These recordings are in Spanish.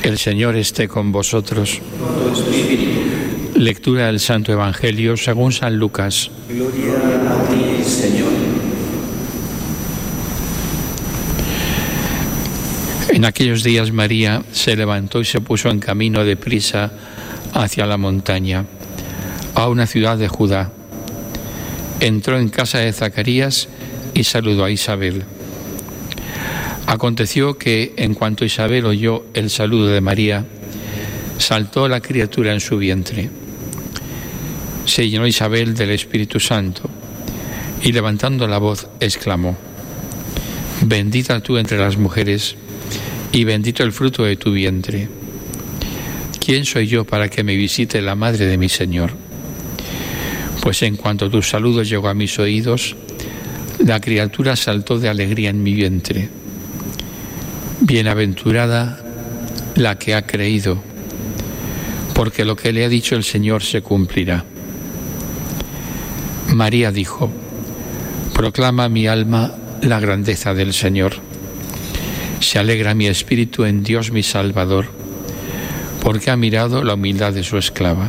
El Señor esté con vosotros. Lectura del Santo Evangelio según San Lucas. Gloria a ti, Señor. En aquellos días María se levantó y se puso en camino deprisa hacia la montaña, a una ciudad de Judá. Entró en casa de Zacarías y saludó a Isabel. Aconteció que, en cuanto Isabel oyó el saludo de María, saltó la criatura en su vientre. Se llenó Isabel del Espíritu Santo y, levantando la voz, exclamó: Bendita tú entre las mujeres y bendito el fruto de tu vientre. ¿Quién soy yo para que me visite la madre de mi Señor? Pues en cuanto tu saludo llegó a mis oídos, la criatura saltó de alegría en mi vientre. Bienaventurada la que ha creído, porque lo que le ha dicho el Señor se cumplirá. María dijo: Proclama mi alma la grandeza del Señor. Se alegra mi espíritu en Dios mi Salvador, porque ha mirado la humildad de su esclava.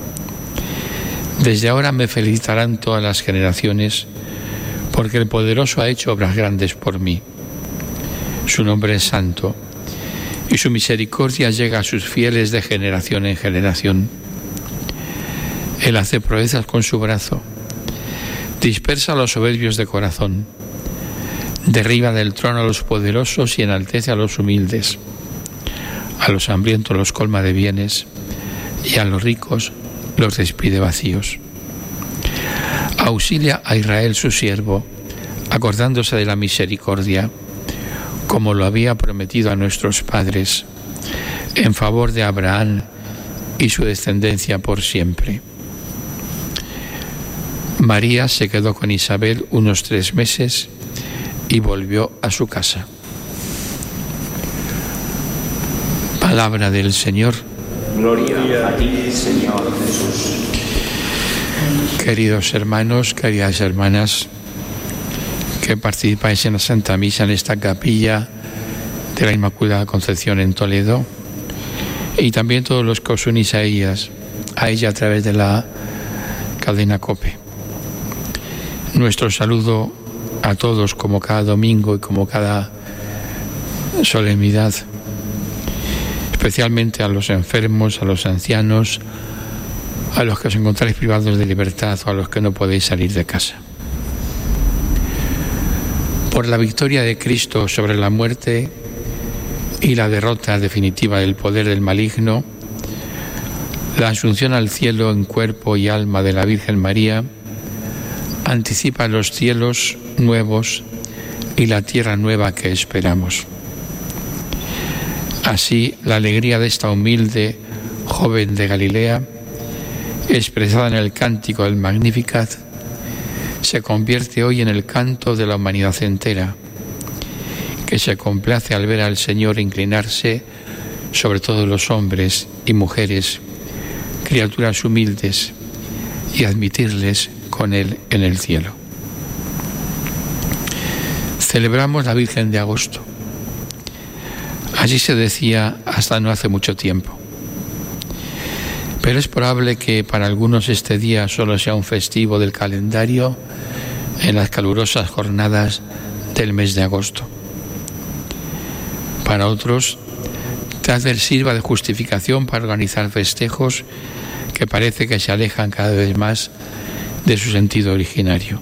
Desde ahora me felicitarán todas las generaciones, porque el Poderoso ha hecho obras grandes por mí. Su nombre es santo, y su misericordia llega a sus fieles de generación en generación. Él hace proezas con su brazo, dispersa a los soberbios de corazón, derriba del trono a los poderosos y enaltece a los humildes. A los hambrientos los colma de bienes, y a los ricos los despide vacíos. Auxilia a Israel su siervo, acordándose de la misericordia, como lo había prometido a nuestros padres, en favor de Abraham y su descendencia por siempre. María se quedó con Isabel unos 3 meses y volvió a su casa. Palabra del Señor. Gloria a ti, Señor Jesús. Queridos hermanos, queridas hermanas, que participáis en la Santa Misa en esta capilla de la Inmaculada Concepción en Toledo, y también todos los que os unís a ella a través de la cadena COPE. Nuestro saludo a todos, como cada domingo y como cada solemnidad, especialmente a los enfermos, a los ancianos, a los que os encontráis privados de libertad o a los que no podéis salir de casa. Por la victoria de Cristo sobre la muerte y la derrota definitiva del poder del maligno, la asunción al cielo en cuerpo y alma de la Virgen María anticipa los cielos nuevos y la tierra nueva que esperamos. Así, la alegría de esta humilde joven de Galilea, expresada en el cántico del Magnificat, se convierte hoy en el canto de la humanidad entera, que se complace al ver al Señor inclinarse sobre todos los hombres y mujeres, criaturas humildes, y admitirles con Él en el cielo. Celebramos la Virgen de Agosto. Así se decía hasta no hace mucho tiempo. Pero es probable que para algunos este día solo sea un festivo del calendario en las calurosas jornadas del mes de agosto. Para otros, tal vez sirva de justificación para organizar festejos que parece que se alejan cada vez más de su sentido originario.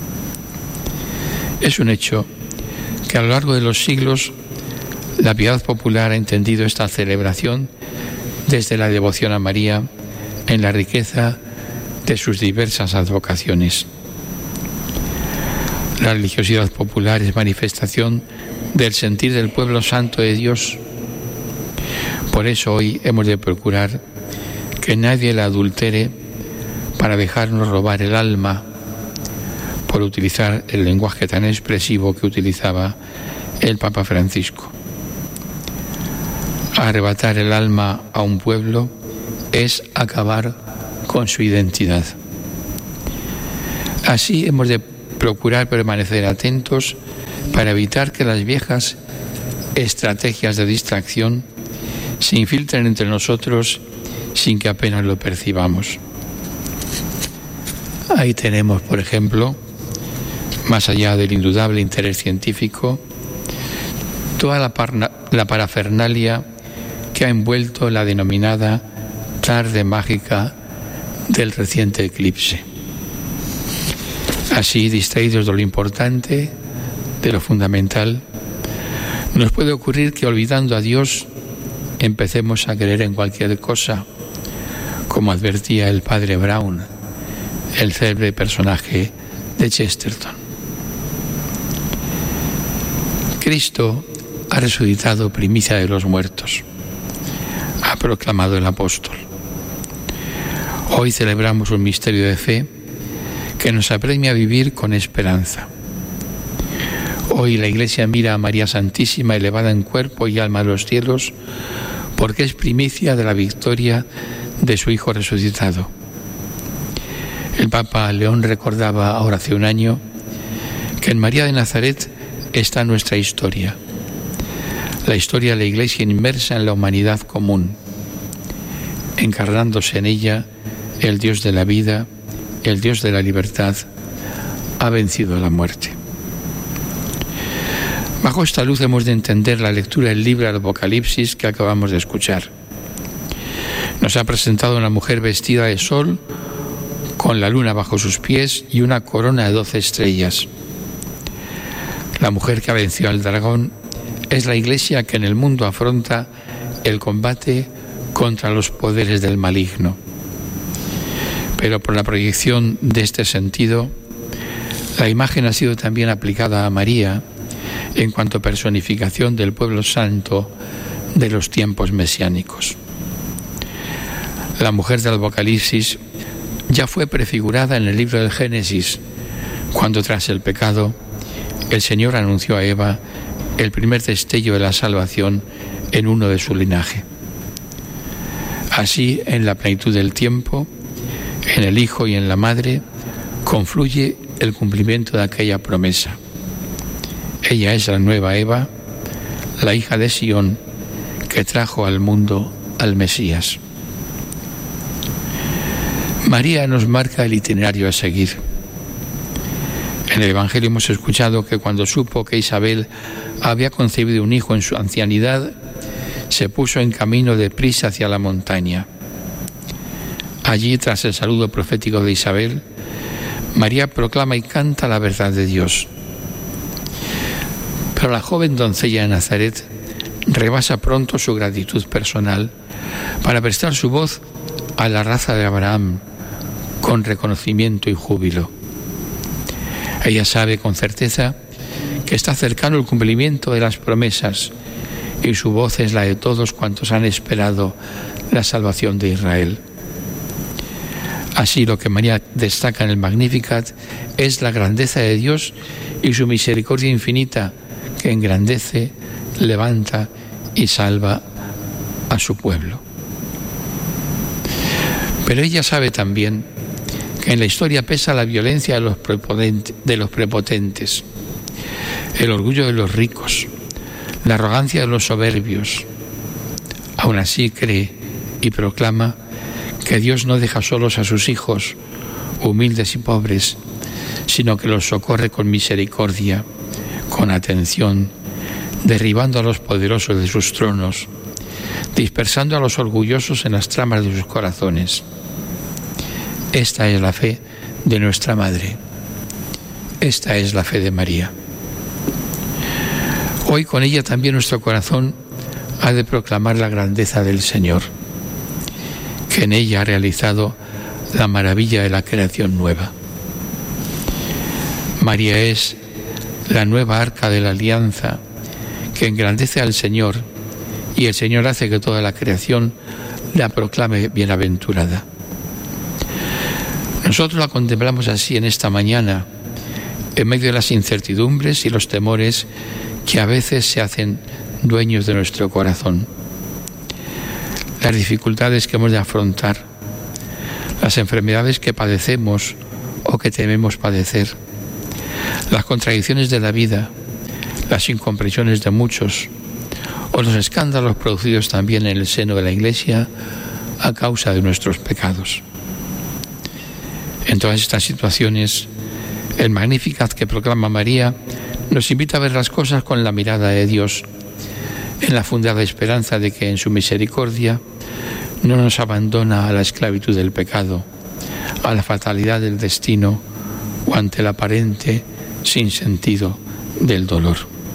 Es un hecho que a lo largo de los siglos la piedad popular ha entendido esta celebración desde la devoción a María en la riqueza de sus diversas advocaciones. La religiosidad popular es manifestación del sentir del pueblo santo de Dios. Por eso hoy hemos de procurar que nadie la adultere para dejarnos robar el alma, por utilizar el lenguaje tan expresivo que utilizaba el Papa Francisco. Arrebatar el alma a un pueblo es acabar con su identidad. Así hemos de procurar permanecer atentos para evitar que las viejas estrategias de distracción se infiltran entre nosotros sin que apenas lo percibamos. Ahí tenemos, por ejemplo, más allá del indudable interés científico, toda la parafernalia que ha envuelto la denominada tarde mágica del reciente eclipse. Así, distraídos de lo importante, de lo fundamental, nos puede ocurrir que olvidando a Dios empecemos a creer en cualquier cosa, como advertía el padre Brown, el célebre personaje de Chesterton. Cristo ha resucitado primicia de los muertos, ha proclamado el apóstol. Hoy celebramos un misterio de fe que nos apremia a vivir con esperanza. Hoy la Iglesia mira a María Santísima elevada en cuerpo y alma a los cielos porque es primicia de la victoria de su Hijo resucitado. El Papa León recordaba ahora hace un año que en María de Nazaret está nuestra historia, la historia de la Iglesia inmersa en la humanidad común, encarnándose en ella el Dios de la vida, el Dios de la libertad, ha vencido a la muerte. Bajo esta luz hemos de entender la lectura del libro del Apocalipsis que acabamos de escuchar. Nos ha presentado una mujer vestida de sol, con la luna bajo sus pies y una corona de 12 estrellas. La mujer que ha vencido al dragón es la Iglesia que en el mundo afronta el combate contra los poderes del maligno. Pero por la proyección de este sentido, la imagen ha sido también aplicada a María en cuanto personificación del pueblo santo de los tiempos mesiánicos. La mujer del Apocalipsis ya fue prefigurada en el libro del Génesis, cuando tras el pecado el Señor anunció a Eva el primer destello de la salvación en uno de su linaje. Así, en la plenitud del tiempo, en el Hijo y en la Madre, confluye el cumplimiento de aquella promesa. Ella es la nueva Eva, la hija de Sión, que trajo al mundo al Mesías. María nos marca el itinerario a seguir. En el Evangelio hemos escuchado que cuando supo que Isabel había concebido un hijo en su ancianidad, se puso en camino deprisa hacia la montaña. Allí, tras el saludo profético de Isabel, María proclama y canta la verdad de Dios. Pero la joven doncella de Nazaret rebasa pronto su gratitud personal para prestar su voz a la raza de Abraham con reconocimiento y júbilo. Ella sabe con certeza que está cercano el cumplimiento de las promesas y su voz es la de todos cuantos han esperado la salvación de Israel. Así, lo que María destaca en el Magnificat es la grandeza de Dios y su misericordia infinita, que engrandece, levanta y salva a su pueblo. Pero ella sabe también que en la historia pesa la violencia de los prepotentes, el orgullo de los ricos, la arrogancia de los soberbios. Aún así cree y proclama que Dios no deja solos a sus hijos, humildes y pobres, sino que los socorre con misericordia, con atención, derribando a los poderosos de sus tronos, dispersando a los orgullosos en las tramas de sus corazones. Esta es la fe de nuestra Madre. Esta es la fe de María. Hoy con ella también nuestro corazón ha de proclamar la grandeza del Señor, que en ella ha realizado la maravilla de la creación nueva. María es la nueva arca de la alianza que engrandece al Señor y el Señor hace que toda la creación la proclame bienaventurada. Nosotros la contemplamos así en esta mañana, en medio de las incertidumbres y los temores que a veces se hacen dueños de nuestro corazón. Las dificultades que hemos de afrontar, las enfermedades que padecemos o que tememos padecer, las contradicciones de la vida, las incomprensiones de muchos o los escándalos producidos también en el seno de la Iglesia a causa de nuestros pecados. En todas estas situaciones, el Magnificat que proclama María nos invita a ver las cosas con la mirada de Dios, en la fundada esperanza de que en su misericordia no nos abandona a la esclavitud del pecado, a la fatalidad del destino o ante el aparente sinsentido del dolor.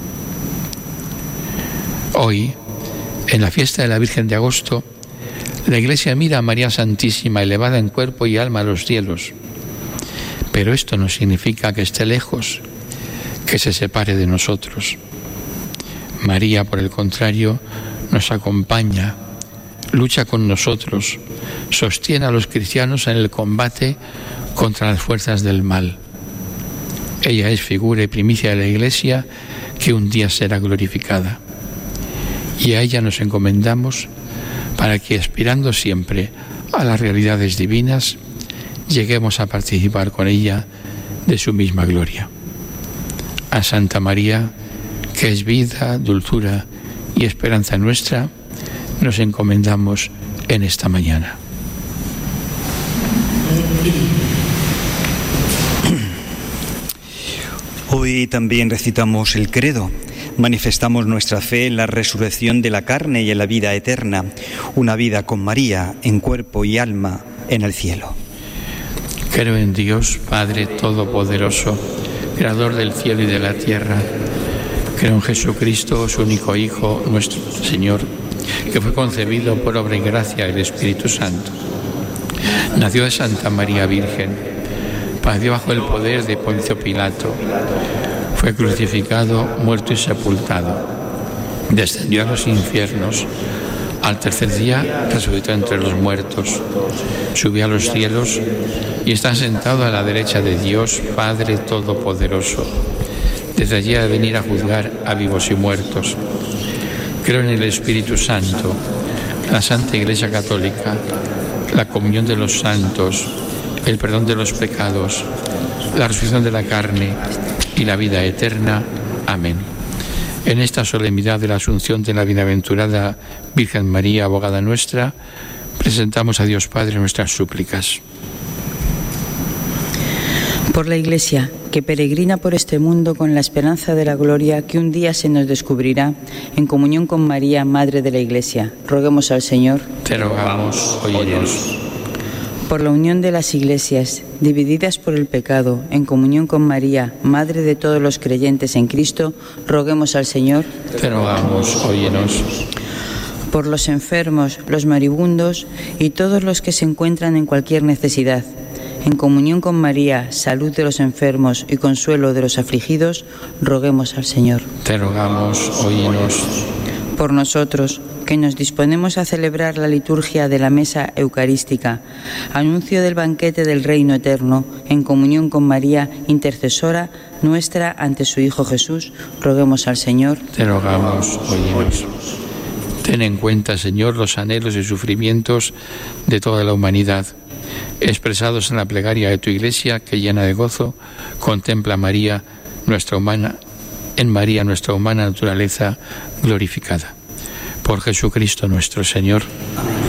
Hoy, en la fiesta de la Virgen de Agosto, la Iglesia mira a María Santísima elevada en cuerpo y alma a los cielos, pero esto no significa que esté lejos, que se separe de nosotros. María, por el contrario, nos acompaña, lucha con nosotros, sostiene a los cristianos en el combate contra las fuerzas del mal. Ella es figura y primicia de la Iglesia que un día será glorificada. Y a ella nos encomendamos para que, aspirando siempre a las realidades divinas, lleguemos a participar con ella de su misma gloria. A Santa María, que es vida, dulzura y esperanza nuestra, nos encomendamos en esta mañana. Hoy también recitamos el credo. Manifestamos nuestra fe en la resurrección de la carne y en la vida eterna, una vida con María en cuerpo y alma en el cielo. Creo en Dios, Padre Todopoderoso, Creador del cielo y de la tierra. Creo en Jesucristo, su único Hijo, nuestro Señor, que fue concebido por obra y gracia del Espíritu Santo. Nació de Santa María Virgen, padeció bajo el poder de Poncio Pilato, fue crucificado, muerto y sepultado, descendió a los infiernos, al tercer día resucitó entre los muertos, subió a los cielos y está sentado a la derecha de Dios, Padre Todopoderoso. Desde allí ha de venir a juzgar a vivos y muertos. Creo en el Espíritu Santo, la Santa Iglesia Católica, la comunión de los santos, el perdón de los pecados, la resurrección de la carne y la vida eterna. Amén. En esta solemnidad de la Asunción de la bienaventurada Virgen María, abogada nuestra, presentamos a Dios Padre nuestras súplicas. Por la Iglesia, que peregrina por este mundo con la esperanza de la gloria que un día se nos descubrirá, en comunión con María, Madre de la Iglesia, roguemos al Señor. Te rogamos, óyenos. Por la unión de las iglesias, divididas por el pecado, en comunión con María, Madre de todos los creyentes en Cristo, roguemos al Señor. Te rogamos, óyenos. Por los enfermos, los moribundos y todos los que se encuentran en cualquier necesidad, en comunión con María, salud de los enfermos y consuelo de los afligidos, roguemos al Señor. Te rogamos, óyenos. Por nosotros, que nos disponemos a celebrar la liturgia de la mesa eucarística, anuncio del banquete del reino eterno, en comunión con María, intercesora nuestra ante su Hijo Jesús, roguemos al Señor. Te rogamos, óyenos. Ten en cuenta, Señor, los anhelos y sufrimientos de toda la humanidad, expresados en la plegaria de tu Iglesia, que llena de gozo contempla a María, nuestra humana naturaleza glorificada. Por Jesucristo nuestro Señor. Amén.